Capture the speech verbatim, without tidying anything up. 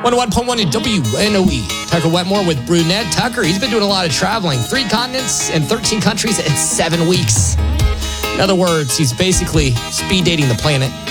one oh one point one at W N O E. Tucker Wetmore with Brunette. Tucker, he's been doing a lot of traveling. Three continents and thirteen countries in seven weeks. In other words, he's basically speed dating the planet.